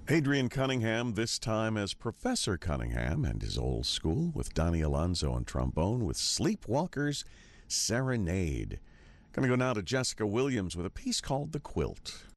Adrian Cunningham, this time as Professor Cunningham and his old school, with Donnie Alonzo on trombone with Sleepwalker's Serenade. Going to go now to Jessica Williams with a piece called The Quilt.